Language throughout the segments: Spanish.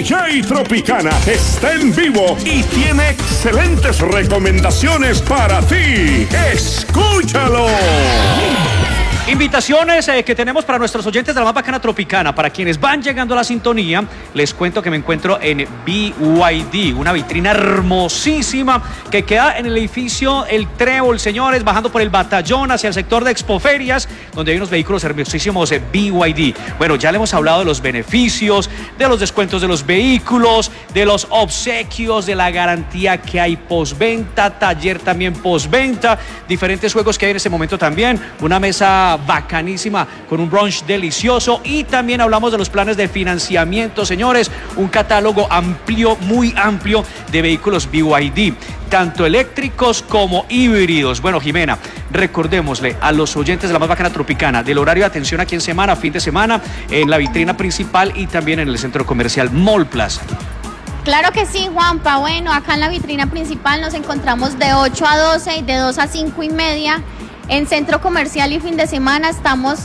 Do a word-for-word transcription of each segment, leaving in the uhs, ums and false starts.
J Tropicana está en vivo y tiene excelentes recomendaciones para ti. ¡Escúchalo! Invitaciones eh, que tenemos para nuestros oyentes de la más bacana Tropicana. Para quienes van llegando a la sintonía, les cuento que me encuentro en B Y D, una vitrina hermosísima que queda en el edificio El Trébol, señores, bajando por el Batallón hacia el sector de Expoferias, donde hay unos vehículos hermosísimos de B Y D. Bueno, ya le hemos hablado de los beneficios, de los descuentos de los vehículos, de los obsequios, de la garantía que hay postventa, taller también postventa, diferentes juegos que hay en este momento también, una mesa bacanísima con un brunch delicioso, y también hablamos de los planes de financiamiento, señores, un catálogo amplio, muy amplio de vehículos B Y D, tanto eléctricos como híbridos. Bueno, Jimena, recordémosle a los oyentes de la más bacana Tropicana del horario de atención aquí en semana, fin de semana, en la vitrina principal y también en el centro comercial Mall Plaza. Claro que sí, Juanpa. Bueno, acá en la vitrina principal nos encontramos de ocho a doce y de dos a cinco y media. En centro comercial y fin de semana estamos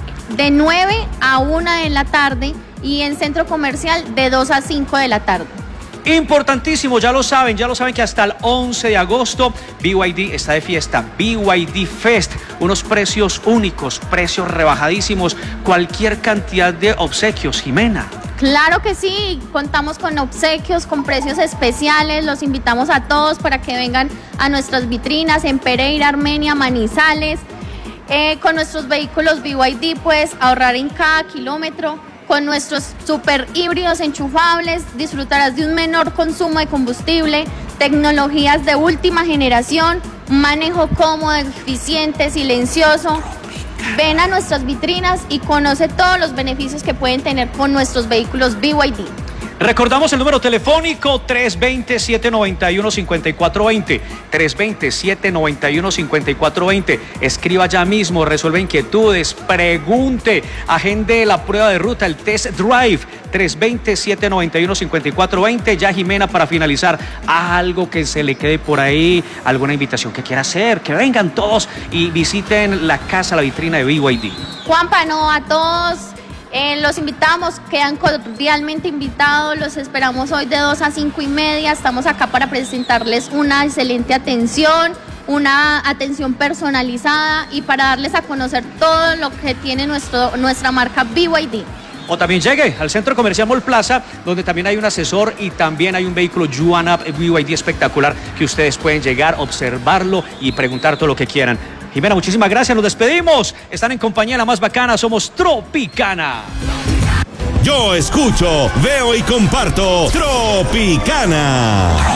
de nueve a una de la tarde, y en centro comercial de dos a cinco de la tarde. Importantísimo, ya lo saben, ya lo saben que hasta el once de agosto B Y D está de fiesta, B Y D Fest, unos precios únicos, precios rebajadísimos, cualquier cantidad de obsequios, Jimena. Claro que sí, contamos con obsequios, con precios especiales, los invitamos a todos para que vengan a nuestras vitrinas en Pereira, Armenia, Manizales. Eh, con nuestros vehículos B Y D puedes ahorrar en cada kilómetro. Con nuestros super híbridos enchufables disfrutarás de un menor consumo de combustible, tecnologías de última generación, manejo cómodo, eficiente, silencioso. Ven a nuestras vitrinas y conoce todos los beneficios que pueden tener con nuestros vehículos B Y D. Recordamos el número telefónico tres dos cero, siete nueve uno, cinco cuatro dos cero, tres dos cero, siete nueve uno, cinco cuatro dos cero. Escriba ya mismo, resuelve inquietudes, pregunte, agende la prueba de ruta, el test drive, tres dos cero, siete nueve uno, cinco cuatro dos cero. Ya, Jimena, para finalizar, algo que se le quede por ahí, alguna invitación que quiera hacer, que vengan todos y visiten la casa, la vitrina de B Y D. Juanpa, no, a todos Eh, los invitamos, quedan cordialmente invitados, los esperamos hoy de dos a cinco y media. Estamos acá para presentarles una excelente atención, una atención personalizada y para darles a conocer todo lo que tiene nuestro, nuestra marca B Y D. O también llegue al centro comercial Mall Plaza, donde también hay un asesor y también hay un vehículo Yuana B Y D espectacular que ustedes pueden llegar, observarlo y preguntar todo lo que quieran. Jimena, muchísimas gracias, nos despedimos. Están en compañía de la más bacana, somos Tropicana. Yo escucho, veo y comparto Tropicana.